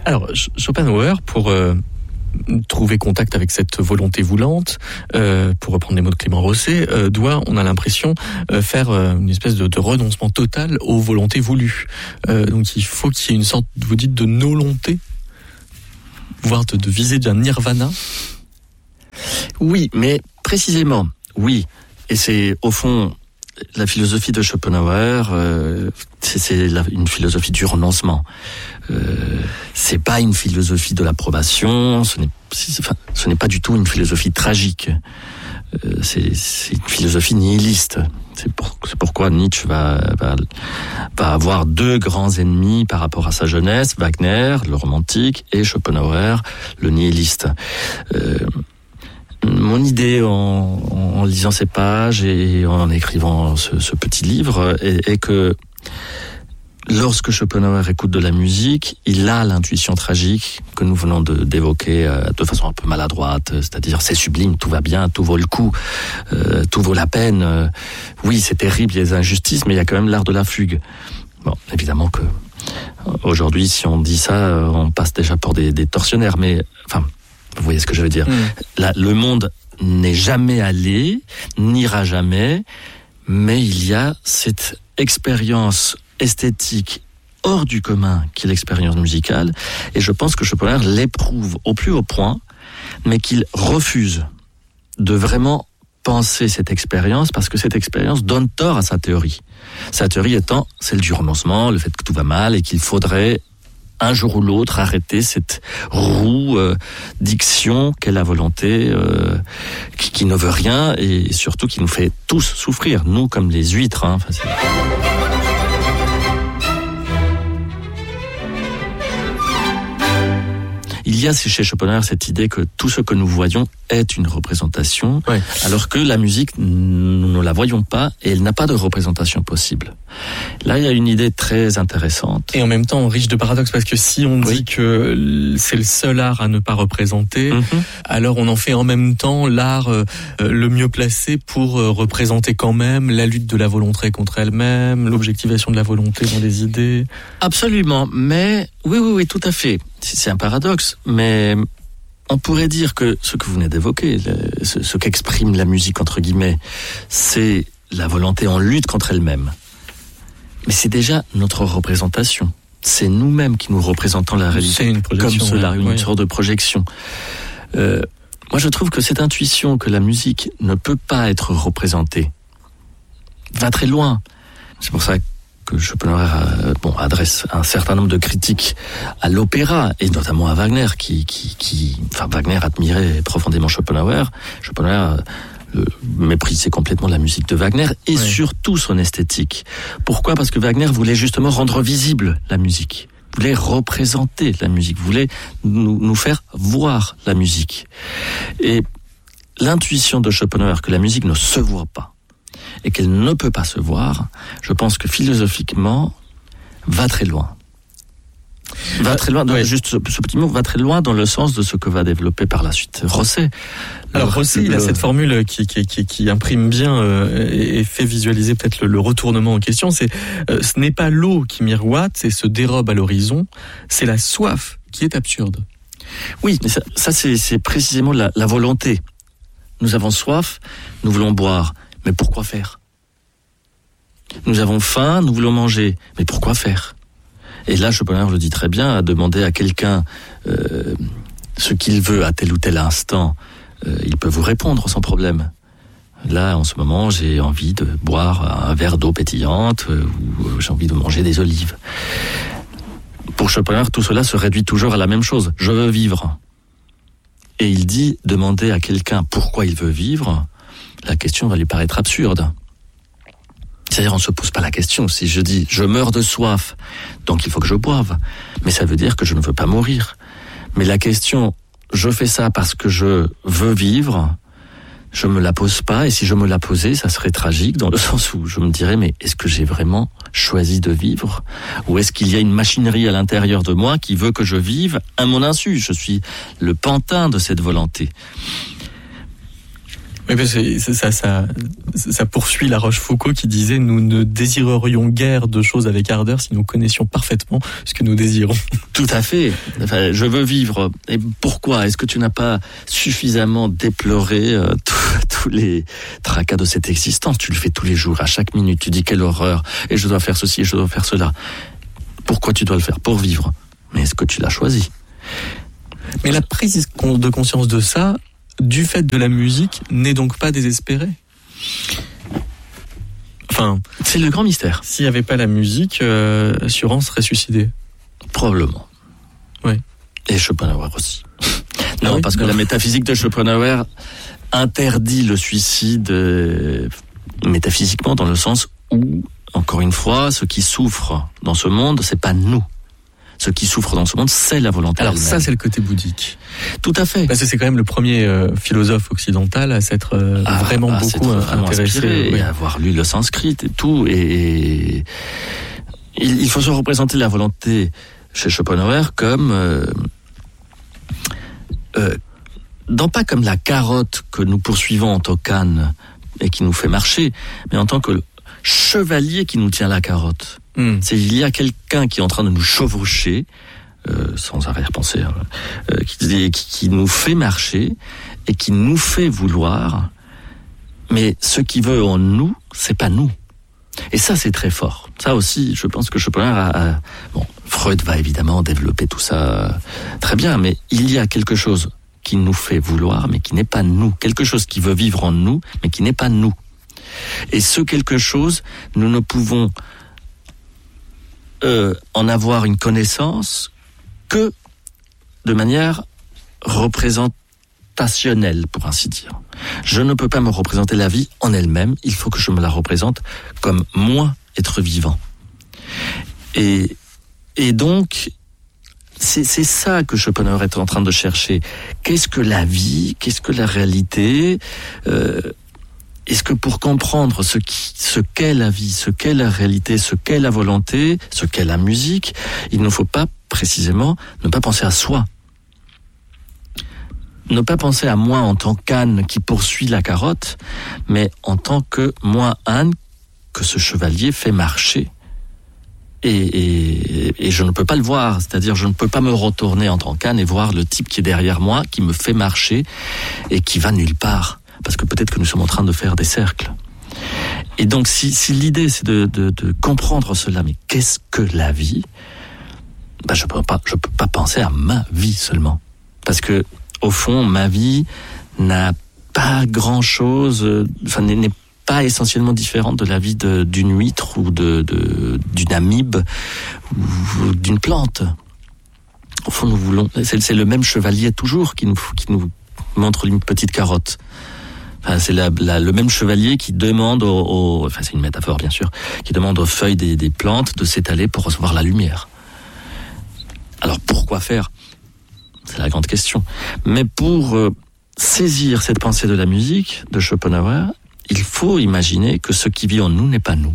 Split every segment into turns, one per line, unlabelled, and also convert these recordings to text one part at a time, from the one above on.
Alors, Schopenhauer, pour trouver contact avec cette volonté voulante, pour reprendre les mots de Clément Rosset, doit, on a l'impression, faire une espèce de renoncement total aux volontés voulues. Donc il faut qu'il y ait une sorte, vous dites, de nolonté, voire de visée d'un nirvana.
Oui, mais précisément, oui. Et c'est, au fond, la philosophie de Schopenhauer, c'est une philosophie du renoncement. C'est pas une philosophie de l'approbation, ce n'est pas du tout une philosophie tragique. C'est une philosophie nihiliste. C'est pourquoi Nietzsche va avoir deux grands ennemis par rapport à sa jeunesse, Wagner, le romantique, et Schopenhauer, le nihiliste. Mon idée en lisant ces pages et en écrivant ce petit livre est que lorsque Schopenhauer écoute de la musique, il a l'intuition tragique que nous venons d'évoquer de façon un peu maladroite, c'est-à-dire c'est sublime, tout va bien, tout vaut le coup, tout vaut la peine. Oui, c'est terrible, il y a des injustices, mais il y a quand même l'art de la fugue. Bon, évidemment que aujourd'hui, si on dit ça, on passe déjà pour des tortionnaires, mais enfin, vous voyez ce que je veux dire. Là, le monde n'est jamais allé, n'ira jamais, mais il y a cette expérience esthétique hors du commun qui est l'expérience musicale, et je pense que Schopenhauer l'éprouve au plus haut point, mais qu'il refuse de vraiment penser cette expérience, parce que cette expérience donne tort à sa théorie. Sa théorie étant celle du renoncement, le fait que tout va mal, et qu'il faudrait un jour ou l'autre arrêter cette roue diction qu'est la volonté, qui ne veut rien, et surtout qui nous fait tous souffrir, nous comme les huîtres. Hein. Enfin, il y a chez Schopenhauer cette idée que tout ce que nous voyons est une représentation, ouais. Alors que la musique, nous ne la voyons pas et elle n'a pas de représentation possible. Là, il y a une idée très intéressante.
Et en même temps, riche de paradoxes, parce que si on dit que c'est le seul art à ne pas représenter, alors on en fait en même temps l'art le mieux placé pour représenter quand même la lutte de la volonté contre elle-même, l'objectivation de la volonté dans les idées.
Absolument, mais oui, tout à fait. C'est un paradoxe, mais on pourrait dire que ce que vous venez d'évoquer, ce qu'exprime la musique, entre guillemets, c'est la volonté en lutte contre elle-même. Mais c'est déjà notre représentation. C'est nous-mêmes qui nous représentons la réalité.
C'est une projection,
comme cela, une sorte de projection. Moi, je trouve que cette intuition que la musique ne peut pas être représentée va très loin. C'est pour ça que Schopenhauer adresse un certain nombre de critiques à l'opéra, et notamment à Wagner, Wagner admirait profondément Schopenhauer. Schopenhauer méprisait complètement la musique de Wagner et surtout son esthétique. Pourquoi ? Parce que Wagner voulait justement rendre visible la musique, voulait représenter la musique, voulait nous faire voir la musique. Et l'intuition de Schopenhauer que la musique ne se voit pas et qu'elle ne peut pas se voir, je pense que philosophiquement va très loin. Va très loin, juste ce petit mot, va très loin dans le sens de ce que va développer par la suite Rosset.
Alors Rosset, il a cette formule qui imprime bien et fait visualiser peut-être le retournement en question. C'est ce n'est pas l'eau qui miroite et se dérobe à l'horizon, c'est la soif qui est absurde.
Oui, mais ça c'est précisément la volonté. Nous avons soif, nous voulons boire, mais pourquoi faire ? Nous avons faim, nous voulons manger, mais pourquoi faire ? Et là, Schopenhauer le dit très bien, à demander à quelqu'un ce qu'il veut à tel ou tel instant, il peut vous répondre sans problème. Là, en ce moment, j'ai envie de boire un verre d'eau pétillante ou j'ai envie de manger des olives. Pour Schopenhauer, tout cela se réduit toujours à la même chose. Je veux vivre. Et il dit, demander à quelqu'un pourquoi il veut vivre, la question va lui paraître absurde. C'est-à-dire, on ne se pose pas la question. Si je dis, je meurs de soif, donc il faut que je boive. Mais ça veut dire que je ne veux pas mourir. Mais la question, je fais ça parce que je veux vivre, je me la pose pas. Et si je me la posais, ça serait tragique dans le sens où je me dirais, mais est-ce que j'ai vraiment choisi de vivre ? Ou est-ce qu'il y a une machinerie à l'intérieur de moi qui veut que je vive à mon insu ? Je suis le pantin de cette volonté.
Mais parce que ça poursuit La Rochefoucauld qui disait: nous ne désirerions guère de choses avec ardeur si nous connaissions parfaitement ce que nous désirons.
Tout à fait. Enfin, je veux vivre. Et pourquoi? Est-ce que tu n'as pas suffisamment déploré tous les tracas de cette existence? Tu le fais tous les jours, à chaque minute. Tu dis quelle horreur, et je dois faire ceci, et je dois faire cela. Pourquoi tu dois le faire? Pour vivre. Mais est-ce que tu l'as choisi?
Mais la prise de conscience de ça, du fait de la musique, n'est donc pas désespérée. Enfin,
c'est le grand mystère.
S'il n'y avait pas la musique, Suran serait suicidé. Probablement.
Oui. Et Schopenhauer aussi. Non, parce que la métaphysique de Schopenhauer interdit le suicide métaphysiquement, dans le sens où, encore une fois, ce qui souffre dans ce monde, c'est pas nous. Ce qui souffre dans ce monde, c'est la volonté.
Alors
elle-même.
Ça, c'est le côté bouddhique.
Tout à fait.
Parce que c'est quand même le premier philosophe occidental à s'être vraiment beaucoup intéressé.
Et avoir lu le sanskrit et tout. Et il faut se représenter la volonté chez Schopenhauer comme... non pas comme la carotte que nous poursuivons en tant qu'âne et qui nous fait marcher, mais en tant que chevalier qui nous tient la carotte. C'est il y a quelqu'un qui est en train de nous chevaucher, sans arrière-pensée, qui nous fait marcher et qui nous fait vouloir, mais ce qui veut en nous, c'est pas nous. Et ça, c'est très fort. Ça aussi, je pense que Schopenhauer bon, Freud va évidemment développer tout ça très bien, mais il y a quelque chose qui nous fait vouloir, mais qui n'est pas nous. Quelque chose qui veut vivre en nous, mais qui n'est pas nous. Et ce quelque chose, nous ne pouvons en avoir une connaissance que de manière représentationnelle, pour ainsi dire. Je ne peux pas me représenter la vie en elle-même, il faut que je me la représente comme moi, être vivant. Et donc, c'est ça que Schopenhauer est en train de chercher. Qu'est-ce que la vie? Qu'est-ce que la réalité? Est-ce que pour comprendre ce qu'est la vie, ce qu'est la réalité, ce qu'est la volonté, ce qu'est la musique, il ne faut pas précisément ne pas penser à soi. Ne pas penser à moi en tant qu'âne qui poursuit la carotte, mais en tant que moi âne que ce chevalier fait marcher. Et je ne peux pas le voir, c'est-à-dire je ne peux pas me retourner en tant qu'âne et voir le type qui est derrière moi, qui me fait marcher et qui va nulle part. Parce que peut-être que nous sommes en train de faire des cercles. Et donc, si l'idée, c'est de comprendre cela, mais qu'est-ce que la vie? Je peux pas penser à ma vie seulement. Parce que, au fond, ma vie n'a pas grand-chose, n'est pas essentiellement différente de la vie d'une huître ou d'une amibe ou d'une plante. Au fond, nous voulons, c'est le même chevalier toujours qui nous montre une petite carotte. Enfin, c'est le même chevalier qui demande enfin c'est une métaphore bien sûr, qui demande aux feuilles des plantes de s'étaler pour recevoir la lumière. Alors pourquoi faire? C'est la grande question. Mais pour saisir cette pensée de la musique de Schopenhauer, il faut imaginer que ce qui vit en nous n'est pas nous.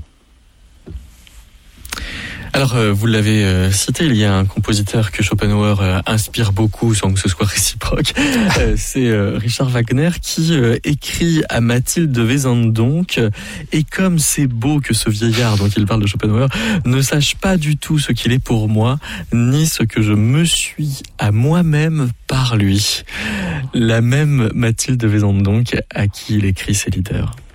Alors, vous l'avez cité, il y a un compositeur que Schopenhauer inspire beaucoup, sans que ce soit réciproque. C'est Richard Wagner qui écrit à Mathilde de Wesendonck « Et comme c'est beau que ce vieillard, dont il parle de Schopenhauer, ne sache pas du tout ce qu'il est pour moi, ni ce que je me suis à moi-même par lui. » La même Mathilde de Wesendonck à qui il écrit ses leaders.